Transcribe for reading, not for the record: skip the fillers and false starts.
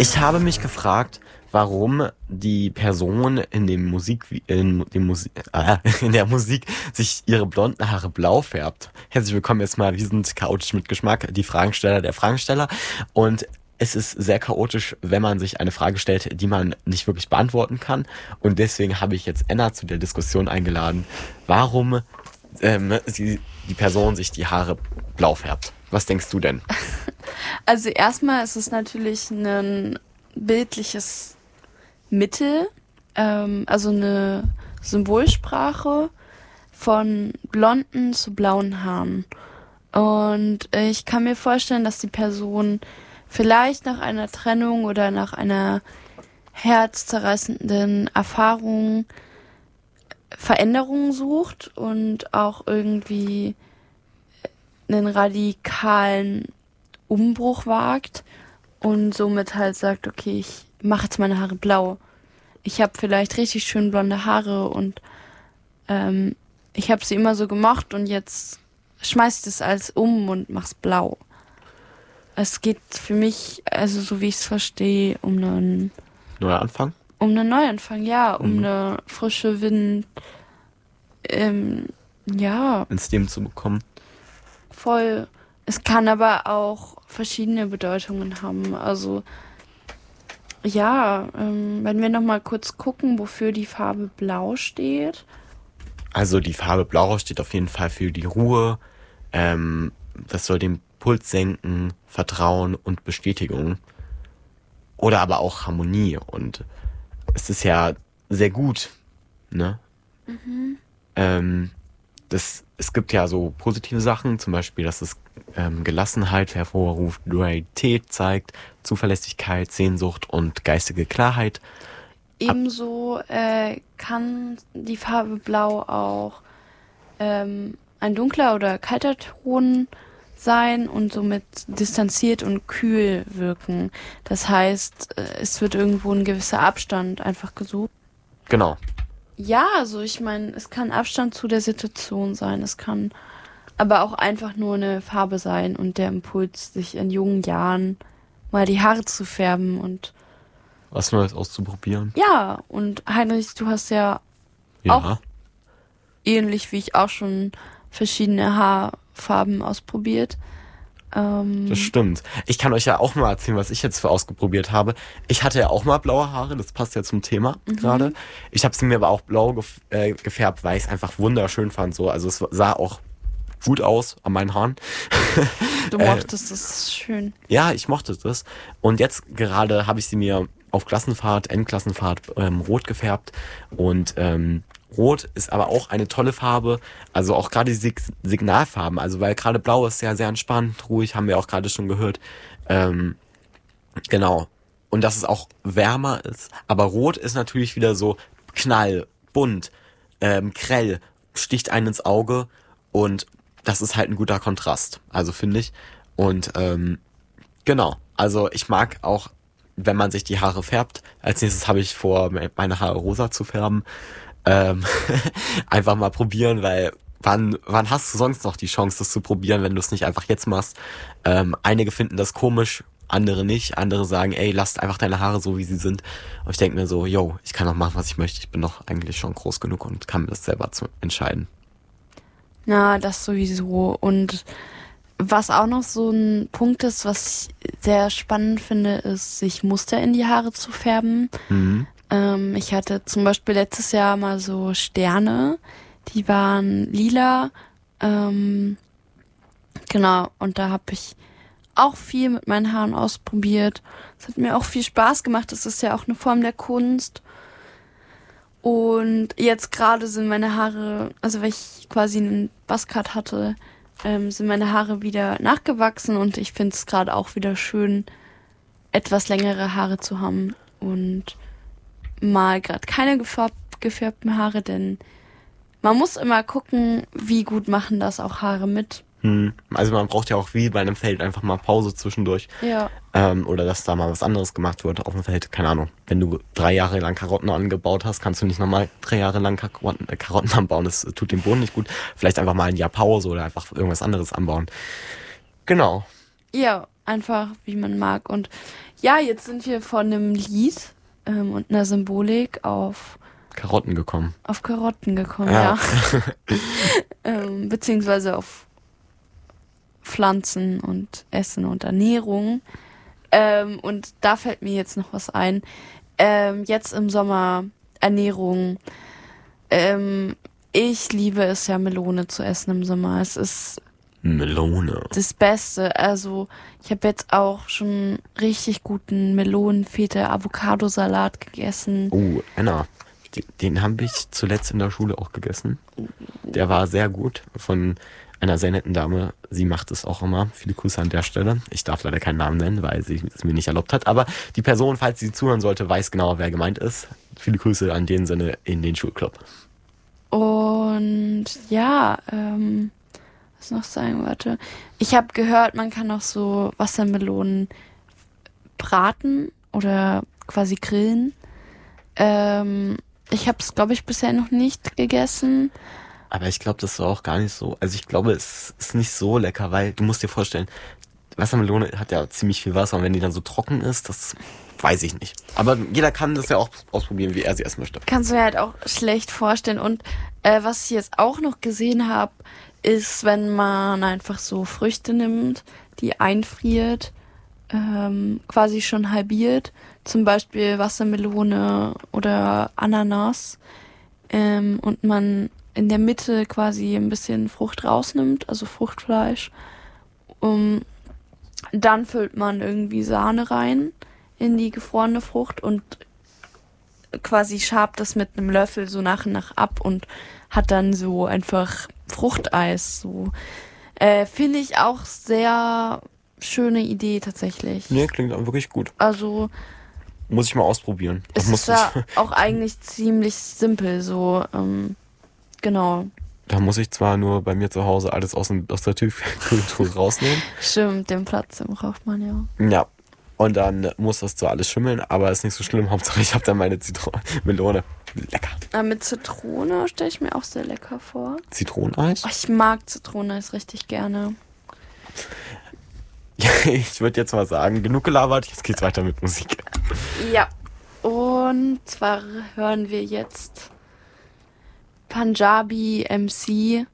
Ich habe mich gefragt, warum die Person in der Musik sich ihre blonden Haare blau färbt. Herzlich willkommen erstmal, wir sind chaotisch mit Geschmack, die Fragensteller der Fragensteller. Und es ist sehr chaotisch, wenn man sich eine Frage stellt, die man nicht wirklich beantworten kann. Und deswegen habe ich jetzt Enna zu der Diskussion eingeladen, warum die Person sich die Haare blau färbt. Was denkst du denn? Also erstmal ist es natürlich ein bildliches Mittel, also eine Symbolsprache von blonden zu blauen Haaren. Und ich kann mir vorstellen, dass die Person vielleicht nach einer Trennung oder nach einer herzzerreißenden Erfahrung Veränderungen sucht und auch irgendwie einen radikalen Umbruch wagt und somit halt sagt, okay, ich mache jetzt meine Haare blau. Ich habe vielleicht richtig schön blonde Haare und ich habe sie immer so gemocht und jetzt schmeiß ich das alles um und mach's blau. Es geht für mich, also so wie ich es verstehe, um einen Neuanfang? Um einen Neuanfang, ja, um eine frische Wind, ja. Ins Leben zu bekommen. Voll. Es kann aber auch verschiedene Bedeutungen haben. Also, ja, wenn wir nochmal kurz gucken, wofür die Farbe Blau steht. Also die Farbe Blau steht auf jeden Fall für die Ruhe. Das soll den Puls senken, Vertrauen und Bestätigung. Oder aber auch Harmonie. Und es ist ja sehr gut, ne? Es gibt ja so positive Sachen, zum Beispiel, dass es Gelassenheit hervorruft, Loyalität zeigt, Zuverlässigkeit, Sehnsucht und geistige Klarheit. Ebenso kann die Farbe Blau auch ein dunkler oder kalter Ton sein und somit distanziert und kühl wirken. Das heißt, es wird irgendwo ein gewisser Abstand einfach gesucht. Genau. Ja, also ich meine, es kann Abstand zu der Situation sein, es kann aber auch einfach nur eine Farbe sein und der Impuls, sich in jungen Jahren mal die Haare zu färben und was Neues auszuprobieren. ja, und Heinrich, du hast ja auch ähnlich wie ich auch schon verschiedene Haarfarben ausprobiert. Das stimmt. Ich kann euch ja auch mal erzählen, was ich jetzt für ausprobiert habe. Ich hatte ja auch mal blaue Haare, das passt ja zum Thema gerade. Ich habe sie mir aber auch blau gefärbt, weil ich es einfach wunderschön fand. So. Also es sah auch gut aus an meinen Haaren. Du mochtest das schön. Ja, ich mochte das. Und jetzt gerade habe ich sie mir auf Endklassenfahrt rot gefärbt. Und Rot ist aber auch eine tolle Farbe, also auch gerade die Signalfarben, also weil gerade Blau ist ja sehr entspannt, ruhig, haben wir auch gerade schon gehört. Genau. Und dass es auch wärmer ist. Aber Rot ist natürlich wieder so knall, bunt, grell, sticht einen ins Auge und das ist halt ein guter Kontrast, also finde ich. Und genau, also ich mag auch, wenn man sich die Haare färbt. Als nächstes habe ich vor, meine Haare rosa zu färben. Einfach mal probieren, weil wann hast du sonst noch die Chance, das zu probieren, wenn du es nicht einfach jetzt machst? Einige finden das komisch, andere nicht. Andere sagen, ey, lass einfach deine Haare so, wie sie sind. Und ich denke mir so, yo, ich kann doch machen, was ich möchte. Ich bin doch eigentlich schon groß genug und kann mir das selber entscheiden. Na, das sowieso. Und was auch noch so ein Punkt ist, was ich sehr spannend finde, ist, sich Muster in die Haare zu färben. Ich hatte zum Beispiel letztes Jahr mal so Sterne, die waren lila. Genau, und da habe ich auch viel mit meinen Haaren ausprobiert. Es hat mir auch viel Spaß gemacht. Das ist ja auch eine Form der Kunst. Und jetzt gerade sind meine Haare, also weil ich quasi einen Buzzcut hatte, sind meine Haare wieder nachgewachsen und ich finde es gerade auch wieder schön, etwas längere Haare zu haben und mal gerade keine gefärbten Haare, denn man muss immer gucken, wie gut machen das auch Haare mit. Also man braucht ja auch wie bei einem Feld einfach mal Pause zwischendurch. Ja. Oder dass da mal was anderes gemacht wird auf dem Feld. Keine Ahnung. Wenn du 3 Jahre lang Karotten angebaut hast, kannst du nicht nochmal 3 Jahre lang Karotten anbauen. Das tut dem Boden nicht gut. Vielleicht einfach mal ein Jahr Pause oder einfach irgendwas anderes anbauen. Genau. Ja, einfach wie man mag. Und Ja, jetzt sind wir von einem Lied und einer Symbolik auf Karotten gekommen. Auf Karotten gekommen, ja. Beziehungsweise auf Pflanzen und Essen und Ernährung. Und da fällt mir jetzt noch was ein. Jetzt im Sommer Ernährung. Ich liebe es ja, Melone zu essen im Sommer. Es ist Melone. das Beste. Also ich habe jetzt auch schon richtig guten Melonenfeta-Avocado-Salat gegessen. Oh, Anna, den habe ich zuletzt in der Schule auch gegessen. Der war sehr gut von einer sehr netten Dame. Sie macht es auch immer. Viele Grüße an der Stelle. Ich darf leider keinen Namen nennen, weil sie es mir nicht erlaubt hat. Aber die Person, falls sie zuhören sollte, weiß genau, wer gemeint ist. Viele Grüße an den Sinne in den Schulclub. Und ja, was noch sagen, warte. Ich habe gehört, man kann auch so Wassermelonen braten oder quasi grillen. Ich habe es, glaube ich, bisher noch nicht gegessen. Aber ich glaube, das war auch gar nicht so. Also ich glaube, es ist nicht so lecker, weil du musst dir vorstellen, Wassermelone hat ja ziemlich viel Wasser und wenn die dann so trocken ist, das weiß ich nicht. Aber jeder kann das ja auch ausprobieren, wie er sie essen möchte. Kannst du dir halt auch schlecht vorstellen. Und was ich jetzt auch noch gesehen habe, ist, wenn man einfach so Früchte nimmt, die einfriert, quasi schon halbiert, zum Beispiel Wassermelone oder Ananas, und man in der Mitte quasi ein bisschen Frucht rausnimmt, also Fruchtfleisch. Dann füllt man irgendwie Sahne rein in die gefrorene Frucht und quasi schabt das mit einem Löffel so nach und nach ab und hat dann so einfach Fruchteis. So. Finde ich auch sehr schöne Idee tatsächlich. Nee, klingt auch wirklich gut. Also muss ich mal ausprobieren. Es ist ja auch eigentlich ziemlich simpel so. Genau. Da muss ich zwar nur bei mir zu Hause alles aus der Tiefkühltruhe rausnehmen. Stimmt, den Platz den braucht man ja. Ja. Und dann muss das zwar alles schimmeln, aber ist nicht so schlimm. Hauptsache ich habe dann meine Melone. Lecker. Mit Zitrone stelle ich mir auch sehr lecker vor. Zitroneneis? Oh, ich mag Zitroneneis richtig gerne. Ja, ich würde jetzt mal sagen, genug gelabert, jetzt geht's weiter mit Musik. Ja. Und zwar hören wir jetzt Punjabi MC